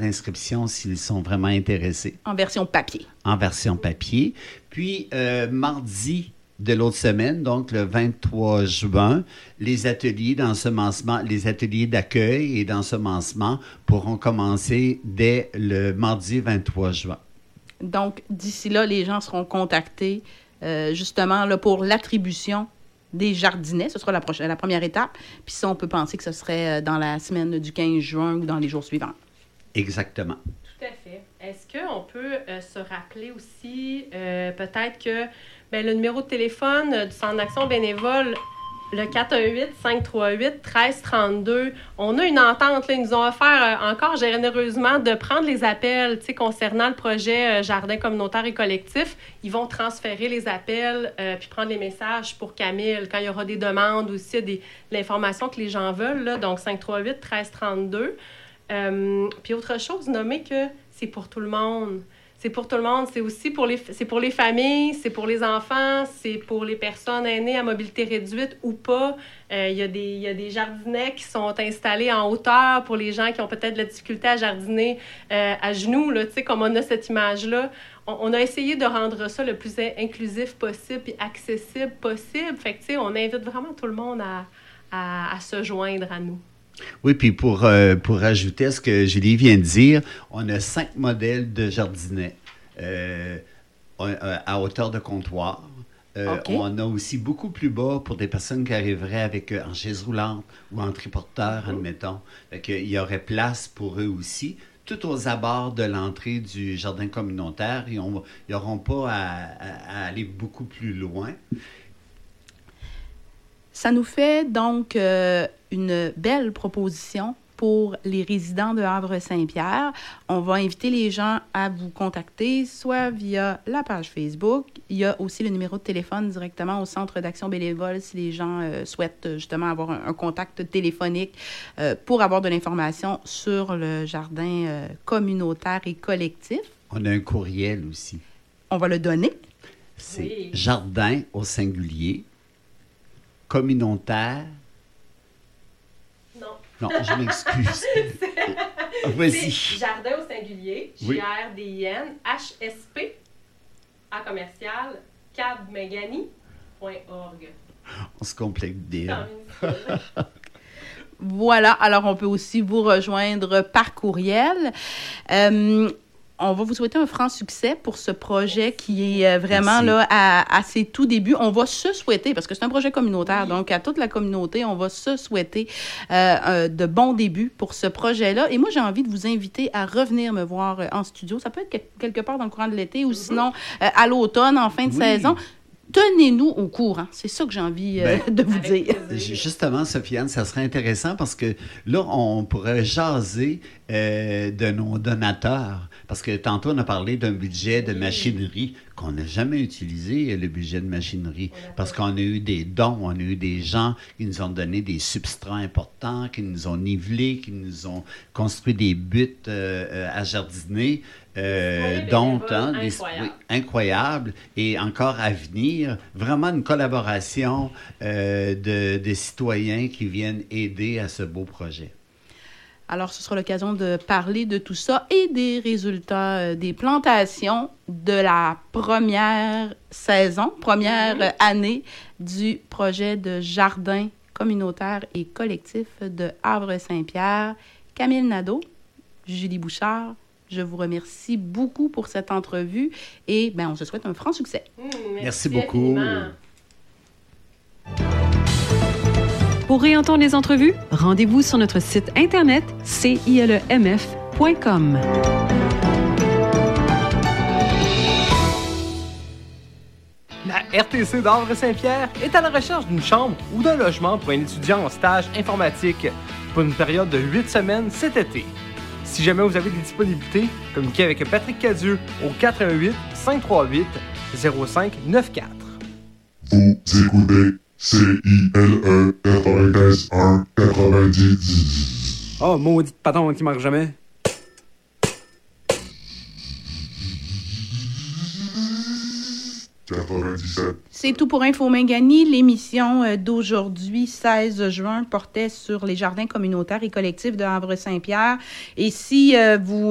l'inscription s'ils sont vraiment intéressés. En version papier. En version papier. Puis, mardi de l'autre semaine, donc le 23 juin, les ateliers d'ensemencement, les ateliers d'accueil et d'ensemencement pourront commencer dès le mardi 23 juin. Donc, d'ici là, les gens seront contactés justement là, pour l'attribution des jardinets. Ce sera la première étape. Puis ça, on peut penser que ce serait dans la semaine du 15 juin ou dans les jours suivants. Exactement. Tout à fait. Est-ce qu'on peut se rappeler aussi, peut-être que le numéro de téléphone du Centre d'action bénévole, le 418-538-1332, on a une entente. Là, ils nous ont offert encore généreusement de prendre les appels concernant le projet Jardin communautaire et collectif. Ils vont transférer les appels puis prendre les messages pour Camille quand il y aura des demandes ou s'il y a l'information que les gens veulent. Là, donc, 538-1332. Puis autre chose, nommer que c'est pour tout le monde. C'est pour tout le monde. C'est aussi pour les familles, c'est pour les enfants, c'est pour les personnes aînées à mobilité réduite ou pas. Il y a des jardinets qui sont installés en hauteur pour les gens qui ont peut-être de la difficulté à jardiner à genoux, là, comme on a cette image-là. On a essayé de rendre ça le plus inclusif possible et accessible possible. Fait que, on invite vraiment tout le monde à se joindre à nous. Oui, puis pour ajouter à ce que Julie vient de dire, on a 5 modèles de jardinets à hauteur de comptoir. Okay. On a aussi beaucoup plus bas pour des personnes qui arriveraient avec en chaise roulante ou en triporteur, admettons. Fait qu'il y aurait place pour eux aussi. Tout aux abords de l'entrée du jardin communautaire. Ils n'auront pas à aller beaucoup plus loin. Ça nous fait donc une belle proposition pour les résidents de Havre-Saint-Pierre. On va inviter les gens à vous contacter, soit via la page Facebook. Il y a aussi le numéro de téléphone directement au Centre d'action bénévole si les gens souhaitent justement avoir un contact téléphonique pour avoir de l'information sur le jardin communautaire et collectif. On a un courriel aussi. On va le donner. C'est jardin au singulier. Communautaire. Non, je m'excuse. Vas-y. C'est jardin au singulier, JRDIN, HSP, à commercial, cabmegani.org. On se complète bien. Voilà, alors on peut aussi vous rejoindre par courriel. On va vous souhaiter un franc succès pour ce projet qui est vraiment là à ses tout débuts. On va se souhaiter, parce que c'est un projet communautaire, donc à toute la communauté, on va se souhaiter de bons débuts pour ce projet-là. Et moi, j'ai envie de vous inviter à revenir me voir en studio. Ça peut être quelque part dans le courant de l'été ou sinon à l'automne, en fin de saison. Tenez-nous au courant. C'est ça que j'ai envie de vous dire. Justement, Sofiane, ça serait intéressant parce que là, on pourrait jaser de nos donateurs. Parce que tantôt, on a parlé d'un budget de machinerie qu'on n'a jamais utilisé, le budget de machinerie. Parce qu'on a eu des dons, on a eu des gens qui nous ont donné des substrats importants, qui nous ont nivelés, qui nous ont construit des buts à jardiner. Incroyable. Et encore à venir, vraiment une collaboration de citoyens qui viennent aider à ce beau projet. Alors, ce sera l'occasion de parler de tout ça et des résultats des plantations de la première saison, année du projet de jardin communautaire et collectif de Havre-Saint-Pierre. Camille Nadeau, Julie Bouchard, je vous remercie beaucoup pour cette entrevue et on se souhaite un franc succès. Merci beaucoup. Pour réentendre les entrevues, rendez-vous sur notre site internet cilemf.com. La RTC d'Havre-Saint-Pierre est à la recherche d'une chambre ou d'un logement pour un étudiant en stage informatique pour une période de 8 semaines cet été. Si jamais vous avez des disponibilités, communiquez avec Patrick Cadieux au 418-538-0594. Vous écoutez CILE 95.1 90. Oh, maudite patente qui marche jamais. C'est tout pour Info Mingani. L'émission d'aujourd'hui, 16 juin, portait sur les jardins communautaires et collectifs de Havre-Saint-Pierre. Et si vous